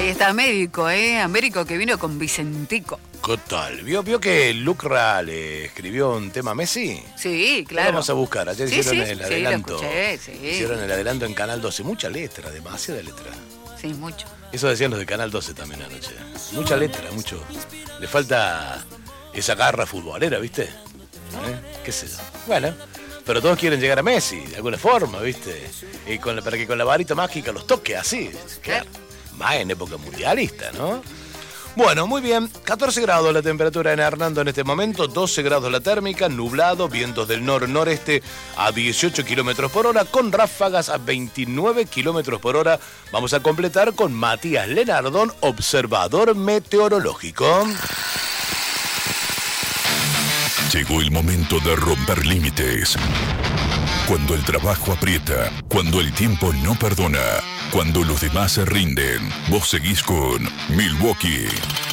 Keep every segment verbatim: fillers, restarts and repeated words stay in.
Ahí está Américo, ¿eh? Américo que vino con Vicentico. ¿Qué tal? ¿Vio, vio que Lucra le escribió un tema a Messi? Sí, claro. Lo vamos a buscar. Ayer sí, hicieron sí, el sí, adelanto. Lo escuché, sí. Hicieron el adelanto en Canal doce. Mucha letra, demasiada letra. Sí, mucho. Eso decían los de Canal doce también anoche. Mucha letra, mucho. Le falta esa garra futbolera, ¿viste? ¿Eh? ¿Qué sé yo? Bueno, pero todos quieren llegar a Messi, de alguna forma, ¿viste? Y con la, para que con la varita mágica los toque así. Claro. Más en época mundialista, ¿no? Bueno, muy bien. catorce grados la temperatura en Hernando en este momento, doce grados la térmica, nublado, vientos del nor-noreste a dieciocho kilómetros por hora, con ráfagas a veintinueve kilómetros por hora. Vamos a completar con Matías Lenardón, observador meteorológico. Llegó el momento de romper límites. Cuando el trabajo aprieta, cuando el tiempo no perdona, cuando los demás se rinden, vos seguís con Milwaukee.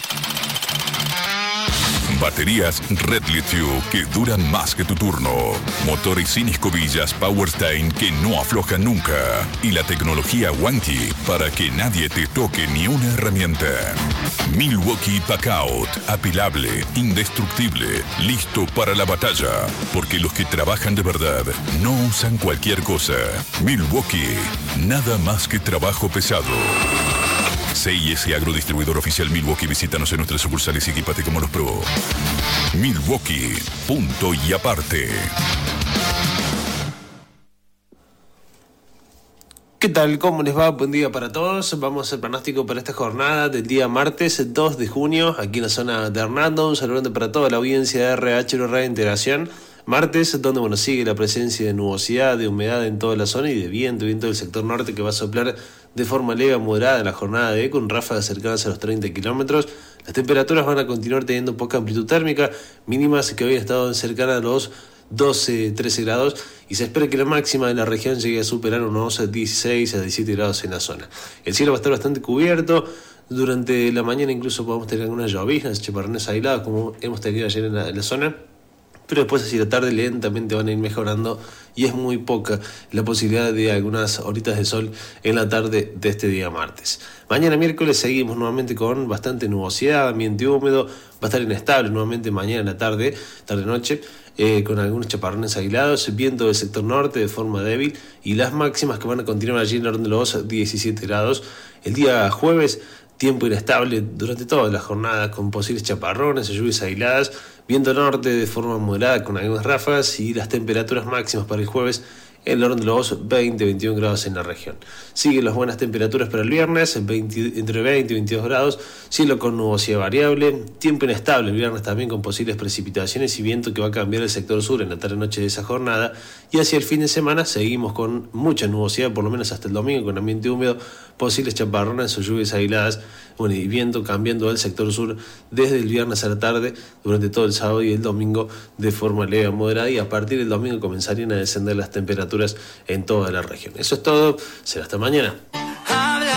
Baterías Red Lithium que duran más que tu turno. Motores sin escobillas Powerstein que no aflojan nunca. Y la tecnología Wanty para que nadie te toque ni una herramienta. Milwaukee Packout. Apilable, indestructible, listo para la batalla. Porque los que trabajan de verdad no usan cualquier cosa. Milwaukee. Nada más que trabajo pesado. C I S Agrodistribuidor Oficial Milwaukee. Visítanos en nuestras sucursales y equipate como los pro. Milwaukee. Punto y aparte. ¿Qué tal? ¿Cómo les va? Buen día para todos. Vamos al pronóstico para esta jornada del día martes dos de junio, aquí en la zona de Hernando. Un saludo para toda la audiencia de R H Radio Integración. Martes, donde bueno, sigue la presencia de nubosidad, de humedad en toda la zona y de viento, viento del sector norte que va a soplar de forma leve a moderada en la jornada de hoy, con ráfagas cercanas a los treinta kilómetros. Las temperaturas van a continuar teniendo poca amplitud térmica, mínimas que hoy han estado cercanas a los doce, trece grados, y se espera que la máxima de la región llegue a superar unos dieciséis a diecisiete grados en la zona. El cielo va a estar bastante cubierto. Durante la mañana incluso podemos tener algunas lloviznas, chaparrones aislados, como hemos tenido ayer en la, en la zona. Pero después hacia la tarde lentamente van a ir mejorando y es muy poca la posibilidad de algunas horitas de sol en la tarde de este día martes. Mañana miércoles seguimos nuevamente con bastante nubosidad, ambiente húmedo, va a estar inestable nuevamente mañana en la tarde, tarde-noche, eh, con algunos chaparrones aislados, viento del sector norte de forma débil y las máximas que van a continuar allí en orden de los diecisiete grados. El día jueves, tiempo inestable durante toda la jornada con posibles chaparrones o lluvias aisladas, viento norte de forma moderada con algunas ráfagas y las temperaturas máximas para el jueves en el orden de los veinte a veintiún grados en la región. Siguen las buenas temperaturas para el viernes, veinte, entre veinte y veintidós grados, cielo con nubosidad variable, tiempo inestable el viernes también con posibles precipitaciones y viento que va a cambiar el sector sur en la tarde-noche de esa jornada, y hacia el fin de semana seguimos con mucha nubosidad, por lo menos hasta el domingo, con ambiente húmedo, posibles chaparrones o lluvias aisladas, bueno, y viento cambiando al sector sur desde el viernes a la tarde, durante todo el sábado y el domingo de forma leve a moderada, y a partir del domingo comenzarían a descender las temperaturas en toda la región. Eso es todo, será hasta mañana.